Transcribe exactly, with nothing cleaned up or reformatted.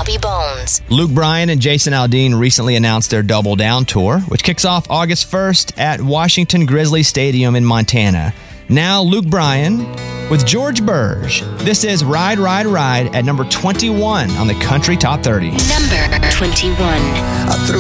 Bobby Bones. Luke Bryan and Jason Aldean recently announced their Double Down Tour, which kicks off August first at Washington Grizzly Stadium in Montana. Now, Luke Bryan with George Burge. This is Ride, Ride, Ride at number twenty-one on the Country Top thirty. Number twenty-one. I threw